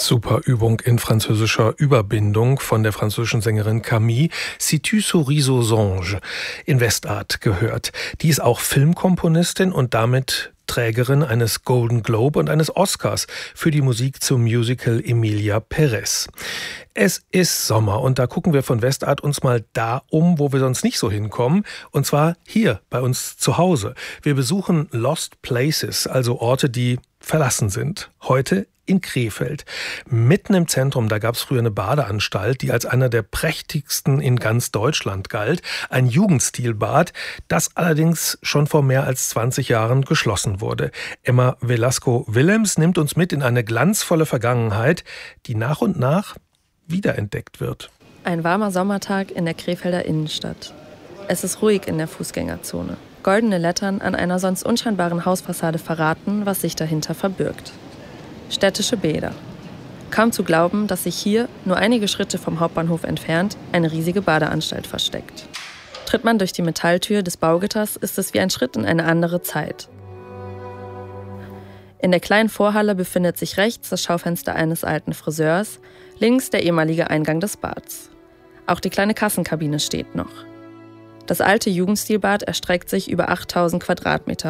Super Übung in französischer Überbindung von der französischen Sängerin Camille. Si tu souris aux anges in Westart gehört. Die ist auch Filmkomponistin und damit Trägerin eines Golden Globe und eines Oscars für die Musik zum Musical Emilia Pérez. Es ist Sommer und da gucken wir von Westart uns mal da um, wo wir sonst nicht so hinkommen. Und zwar hier bei uns zu Hause. Wir besuchen Lost Places, also Orte, die verlassen sind. Heute in Krefeld. Mitten im Zentrum, da gab es früher eine Badeanstalt, die als einer der prächtigsten in ganz Deutschland galt. Ein Jugendstilbad, das allerdings schon vor mehr als 20 Jahren geschlossen wurde. Emma Velasco-Willems nimmt uns mit in eine glanzvolle Vergangenheit, die nach und nach wiederentdeckt wird. Ein warmer Sommertag in der Krefelder Innenstadt. Es ist ruhig in der Fußgängerzone. Goldene Lettern an einer sonst unscheinbaren Hausfassade verraten, was sich dahinter verbirgt. Städtische Bäder. Kaum zu glauben, dass sich hier, nur einige Schritte vom Hauptbahnhof entfernt, eine riesige Badeanstalt versteckt. Tritt man durch die Metalltür des Baugitters, ist es wie ein Schritt in eine andere Zeit. In der kleinen Vorhalle befindet sich rechts das Schaufenster eines alten Friseurs, links der ehemalige Eingang des Bads. Auch die kleine Kassenkabine steht noch. Das alte Jugendstilbad erstreckt sich über 8000 Quadratmeter